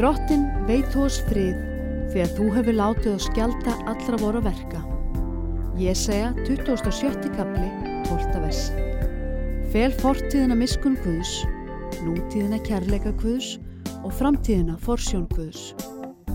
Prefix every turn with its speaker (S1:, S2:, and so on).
S1: Drottinn veit þú oss frið þegar þú hefur látið oss gjalda allra vora verka. Jesaja 27. kapli 12. vers. Fel fortíðina miskunn Guðs, nútíðina kærleika Guðs og framtíðina forsjón Guðs.